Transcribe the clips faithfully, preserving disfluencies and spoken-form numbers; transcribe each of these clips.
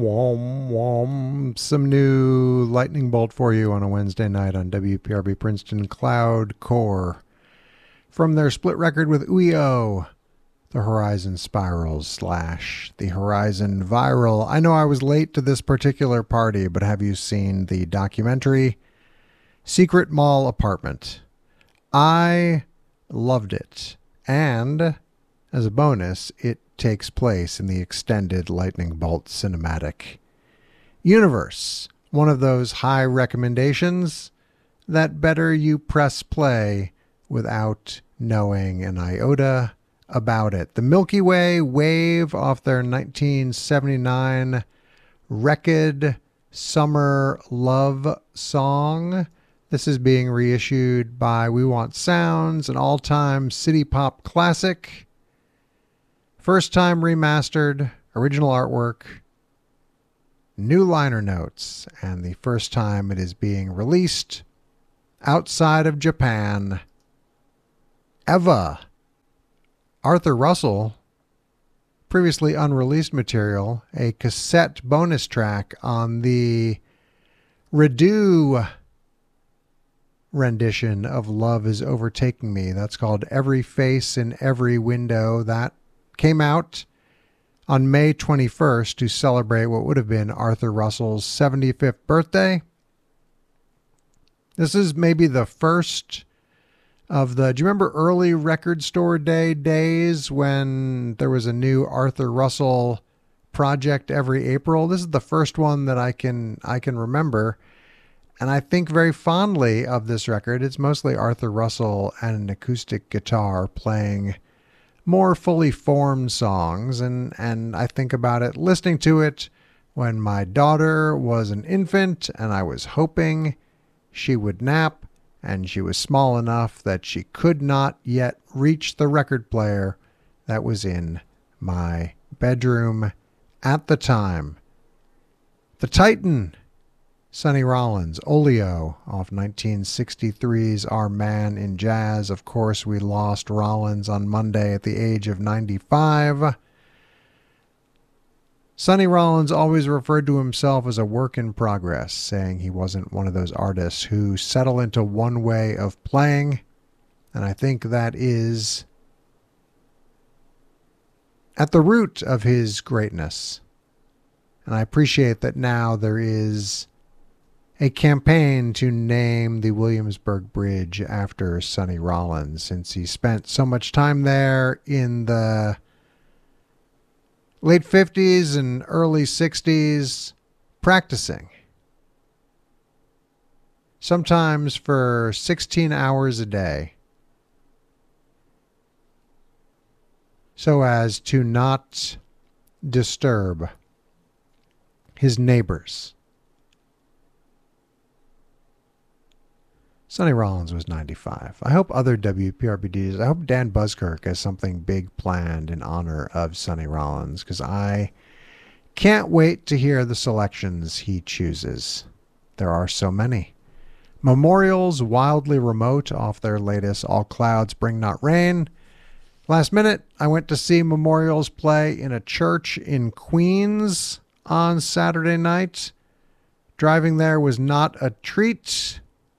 wom, wom. Some new lightning bolt for you on a Wednesday night on W P R B Princeton Cloud Core. From their split record with Uyo, The Horizon Spirals slash The Horizon Viral. I know I was late to this particular party, but have you seen the documentary Secret Mall Apartment? I loved it. And as a bonus, it takes place in the extended Lightning Bolt cinematic universe. One of those high recommendations that better you press play without knowing an iota about it. The Milky Way Wave off their nineteen seventy-nine record Summer Love Song. This is being reissued by We Want Sounds, an all-time city pop classic. First time remastered, original artwork, new liner notes, and the first time it is being released outside of Japan. Eva, Arthur Russell, previously unreleased material, a cassette bonus track on the Redo rendition of Love Is Overtaking Me. That's called Every Face in Every Window. That came out on May twenty-first to celebrate what would have been Arthur Russell's seventy-fifth birthday. This is maybe the first of the, do you remember early Record Store Day days when there was a new Arthur Russell project every April? This is the first one that I can I can remember. And I think very fondly of this record. It's mostly Arthur Russell and an acoustic guitar playing more fully formed songs. And, and I think about it, listening to it when my daughter was an infant and I was hoping she would nap, and she was small enough that she could not yet reach the record player that was in my bedroom at the time. The Titan, Sonny Rollins, Oleo, off nineteen sixty-three's Our Man in Jazz. Of course, we lost Rollins on Monday at the age of ninety-five. Sonny Rollins always referred to himself as a work in progress, saying he wasn't one of those artists who settle into one way of playing. And I think that is at the root of his greatness. And I appreciate that now there is a campaign to name the Williamsburg Bridge after Sonny Rollins, since he spent so much time there in the late fifties and early sixties practicing. Sometimes for sixteen hours a day, so as to not disturb his neighbors. Sonny Rollins was ninety-five. I hope other W P R B Ds, I hope Dan Buskirk has something big planned in honor of Sonny Rollins, because I can't wait to hear the selections he chooses. There are so many. Memorials Wildly Remote off their latest All Clouds Bring Not Rain. Last minute, I went to see Memorials play in a church in Queens on Saturday night. Driving there was not a treat.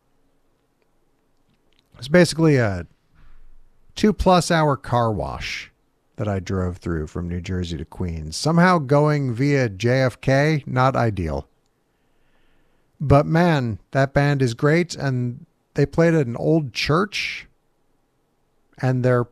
It's basically a two plus hour car wash that I drove through from New Jersey to Queens. Somehow going via J F K, not ideal. But man, that band is great. And they played at an old church. And their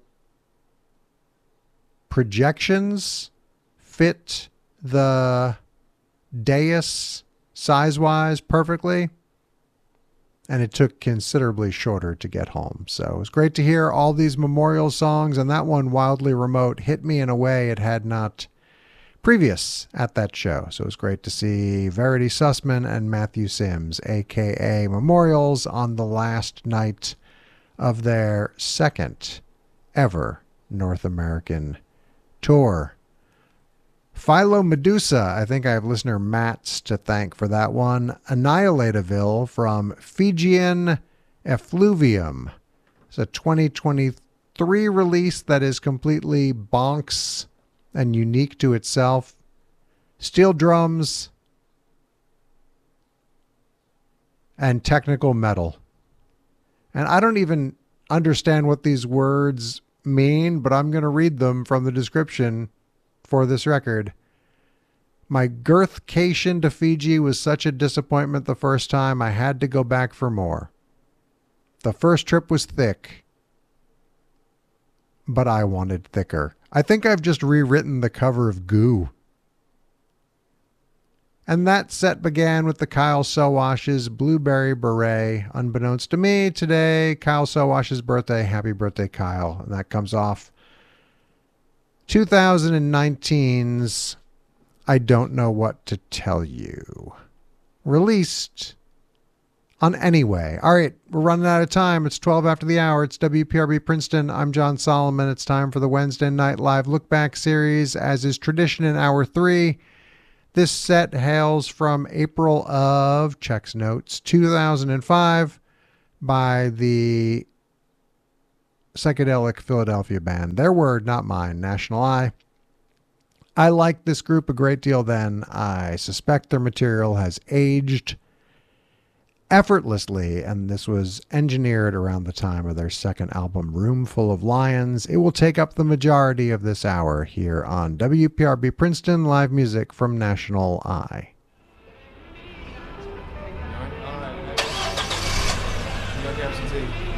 projections fit the dais size-wise perfectly. And it took considerably shorter to get home. So it was great to hear all these Memorial songs, and that one, Wildly Remote, hit me in a way it had not previous at that show. So it was great to see Verity Sussman and Matthew Sims, a k a. Memorials, on the last night of their second ever North American tour. Philo Medusa, I think I have listener Matt's to thank for that one. Annihilataville from Fijian Effluvium. It's a twenty twenty-three release that is completely bonks and unique to itself. steel drums, and technical metal. And I don't even understand what these words mean, but I'm going to read them from the description for this record. My girthcation to Fiji was such a disappointment the first time, I had to go back for more. The first trip was thick, but I wanted thicker. I think I've just rewritten the cover of Goo. And that set began with the Kyle Sowash's Blueberry Beret. Unbeknownst to me, today, Kyle Sowash's birthday. Happy birthday, Kyle. And that comes off twenty nineteen's I Don't Know What to Tell You. Released on Anyway. All right, we're running out of time. It's twelve after the hour. It's W P R B Princeton. I'm John Solomon. It's time for the Wednesday Night Live Look Back series, as is tradition in hour three. This set hails from April of, checks notes, two thousand five by the psychedelic Philadelphia band. Their word, not mine, National Eye. I liked this group a great deal then. I suspect their material has aged effortlessly, and this was engineered around the time of their second album, Room Full of Lions. It will take up the majority of this hour here on W P R B Princeton, live music from National Eye. All right, all right. You gotta have some tea.